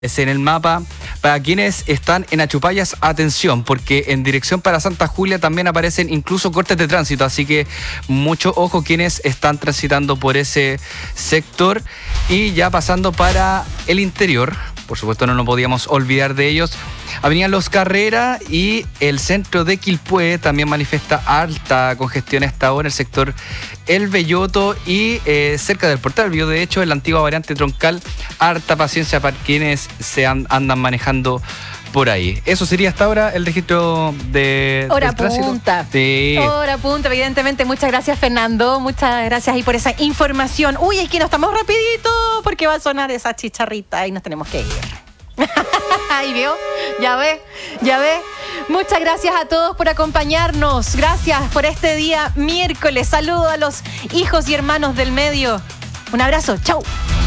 En el mapa, para quienes están en Achupayas, atención, porque en dirección para Santa Julia también aparecen incluso cortes de tránsito, así que mucho ojo quienes están transitando por ese sector. Y ya pasando para el interior, por supuesto no nos podíamos olvidar de ellos, Avenida Los Carrera y el centro de Quilpué también manifiesta alta congestión a esta hora, el sector El Belloto y cerca del Portal del Belloto, de hecho, en la antigua variante troncal, harta paciencia para quienes andan manejando por ahí. Eso sería hasta ahora el registro de hora punta. Sí. Hora punta, evidentemente. Muchas gracias, Fernando. Muchas gracias ahí por esa información. Uy, es que nos estamos rapidito porque va a sonar esa chicharrita y nos tenemos que ir. Ahí veo, ya ve. Muchas gracias a todos por acompañarnos. Gracias por este día miércoles. Saludo a los hijos y hermanos del medio. Un abrazo, chau.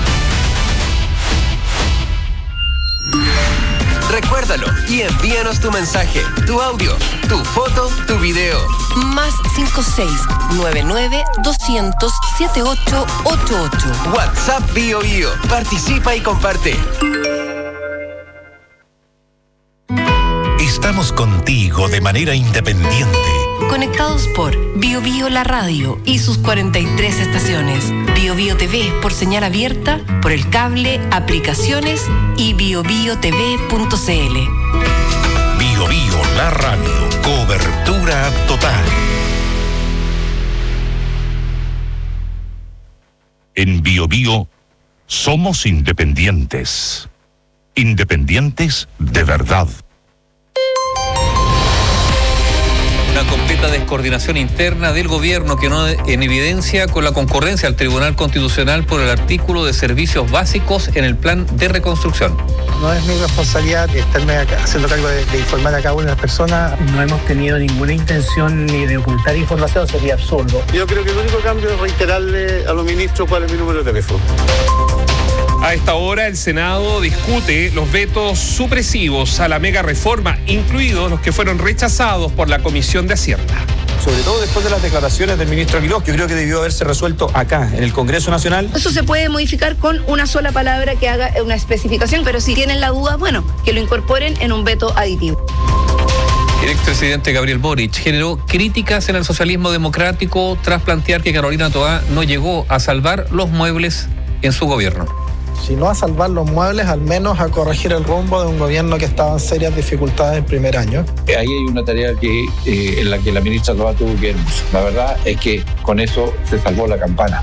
Recuérdalo y envíanos tu mensaje, tu audio, tu foto, tu video. Más 56-99-200-7888. WhatsApp Bio Bio. Participa y comparte. Estamos contigo de manera independiente. Conectados por Bio Bio La Radio y sus 43 estaciones. Bio Bio TV por señal abierta, por el cable, aplicaciones y biobiotv.cl. Bio Bio La Radio. Cobertura total. En Bio Bio somos independientes. Independientes de verdad. Una completa descoordinación interna del gobierno quedó en evidencia con la concurrencia al Tribunal Constitucional por el artículo de servicios básicos en el plan de reconstrucción. No es mi responsabilidad estarme haciendo cargo de informar a cada una de las personas. No hemos tenido ninguna intención ni de ocultar información, sería absurdo. Yo creo que el único cambio es reiterarle a los ministros cuál es mi número de teléfono. A esta hora el Senado discute los vetos supresivos a la mega reforma, incluidos los que fueron rechazados por la Comisión de Hacienda. Sobre todo después de las declaraciones del ministro Aguiló, yo creo que debió haberse resuelto acá, en el Congreso Nacional. Eso se puede modificar con una sola palabra que haga una especificación, pero si tienen la duda, bueno, que lo incorporen en un veto aditivo. El expresidente Gabriel Boric generó críticas en el socialismo democrático tras plantear que Carolina Toá no llegó a salvar los muebles en su gobierno. Si no a salvar los muebles, al menos a corregir el rumbo de un gobierno que estaba en serias dificultades el primer año. Ahí hay una tarea en la que la ministra Toá tuvo que ir. La verdad es que con eso se salvó la campana.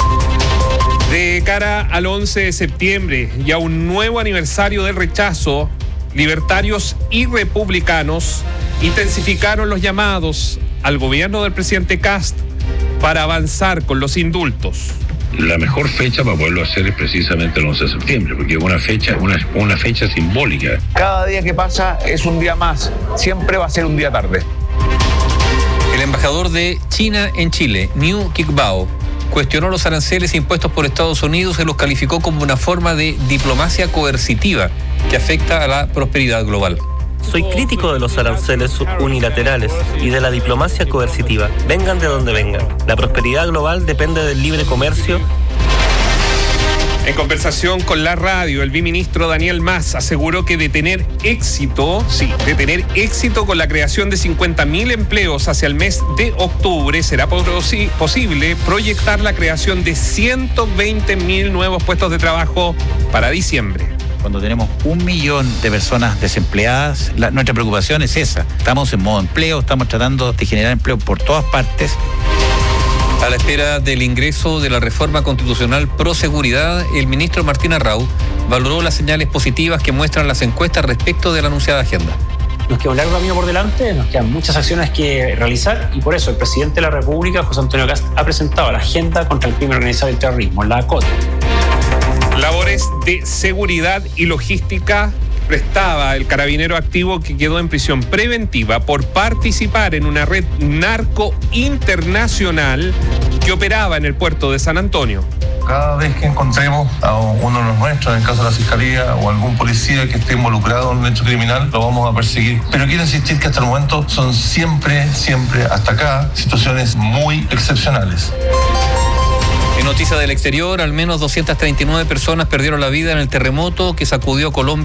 De cara al 11 de septiembre y a un nuevo aniversario del rechazo, libertarios y republicanos intensificaron los llamados al gobierno del presidente Kast para avanzar con los indultos. La mejor fecha para poderlo hacer es precisamente el 11 de septiembre, porque es una fecha simbólica. Cada día que pasa es un día más, siempre va a ser un día tarde. El embajador de China en Chile, Niu Qiqbao, cuestionó los aranceles impuestos por Estados Unidos y los calificó como una forma de diplomacia coercitiva que afecta a la prosperidad global. Soy crítico de los aranceles unilaterales y de la diplomacia coercitiva. Vengan de donde vengan. La prosperidad global depende del libre comercio. En conversación con la radio, el biministro Daniel Mas aseguró que de tener éxito con la creación de 50.000 empleos hacia el mes de octubre, será posible proyectar la creación de 120.000 nuevos puestos de trabajo para diciembre. Cuando tenemos 1 millón de personas desempleadas, nuestra preocupación es esa. Estamos en modo empleo, estamos tratando de generar empleo por todas partes. A la espera del ingreso de la reforma constitucional pro seguridad, el ministro Martín Arrau valoró las señales positivas que muestran las encuestas respecto de la anunciada agenda. Nos queda un largo camino por delante, nos quedan muchas acciones que realizar y por eso el presidente de la República, José Antonio Kast, ha presentado la Agenda contra el Crimen Organizado y el Terrorismo, la ACOT. Labores de seguridad y logística prestaba el carabinero activo que quedó en prisión preventiva por participar en una red narco internacional que operaba en el puerto de San Antonio. Cada vez que encontremos a uno de los nuestros, en el caso de la Fiscalía, o algún policía que esté involucrado en un hecho criminal, lo vamos a perseguir. Pero quiero insistir que hasta el momento son siempre, hasta acá, situaciones muy excepcionales. En Noticias del exterior, al menos 239 personas perdieron la vida en el terremoto que sacudió Colombia